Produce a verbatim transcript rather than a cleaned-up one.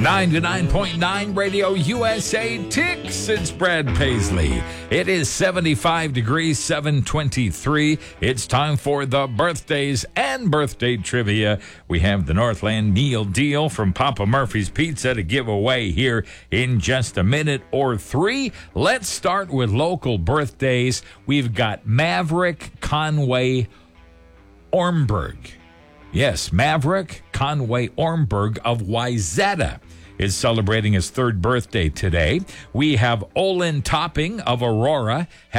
ninety-nine point nine Radio U S A Ticks. It's Brad Paisley. It is seventy-five degrees, seven twenty-three. It's time for the birthdays and birthday trivia. We have the Northland Meal Deal from Papa Murphy's Pizza to give away here in just a minute or three. Let's start with local birthdays. We've got Maverick Conway Ormberg. Yes, Maverick Conway Ormberg of Wayzata is celebrating his third birthday today. We have Olin Topping of Aurora.